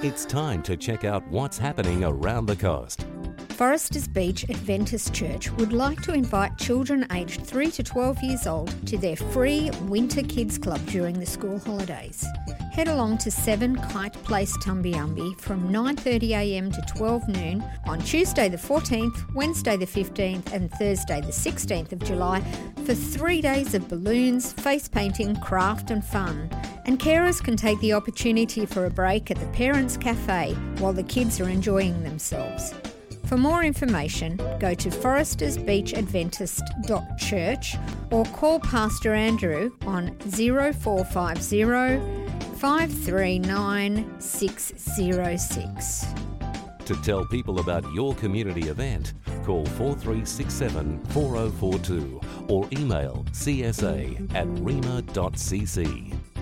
It's time to check out what's happening around the coast. Foresters Beach Adventist Church would like to invite children aged 3 to 12 years old to their free Winter Kids Club during the school holidays. Head along to 7 Kite Place, Tumbiumbi from 9:30am to 12 noon on Tuesday the 14th, Wednesday the 15th and Thursday the 16th of July for 3 days of balloons, face painting, craft and fun. And carers can take the opportunity for a break at the Parents Cafe while the kids are enjoying themselves. For more information, go to forestersbeachadventist.church or call Pastor Andrew on 0450 539 606. To tell people about your community event, call 4367 4042 or email csa@rema.cc.